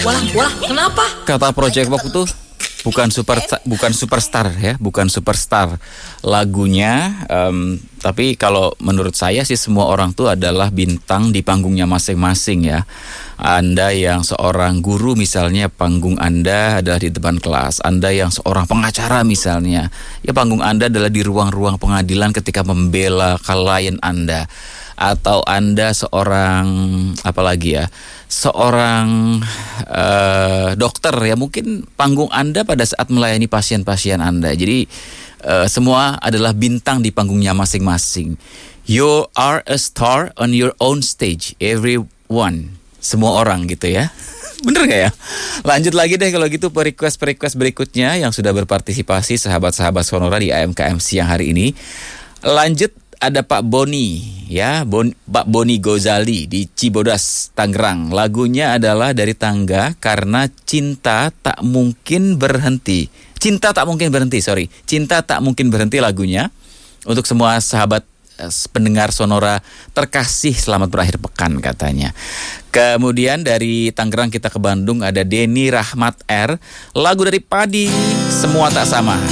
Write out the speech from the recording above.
Wah, kenapa? Kata Project Pop itu bukan superstar ya, bukan superstar lagunya. Tapi kalau menurut saya sih semua orang tuh adalah bintang di panggungnya masing-masing ya. Anda yang seorang guru misalnya, panggung Anda adalah di depan kelas. Anda yang seorang pengacara misalnya, ya panggung Anda adalah di ruang-ruang pengadilan ketika membela klien Anda. Atau Anda seorang seorang dokter ya, mungkin panggung Anda pada saat melayani pasien-pasien Anda. Jadi semua adalah bintang di panggungnya masing-masing. You are a star on your own stage, everyone. Semua orang gitu ya. Bener gak ya? Lanjut lagi deh kalau gitu request berikutnya yang sudah berpartisipasi sahabat-sahabat Sonora di AMKM siang hari ini. Lanjut, ada Pak Boni ya, Pak Boni Gozali di Cibodas, Tangerang. Lagunya adalah Dari Tangga Karena Cinta Tak Mungkin Berhenti. Cinta Tak Mungkin Berhenti lagunya. Untuk semua sahabat pendengar Sonora terkasih, selamat berakhir pekan katanya. Kemudian dari Tangerang kita ke Bandung, ada Denny Rahmat R. Lagu dari Padi, Semua Tak Sama.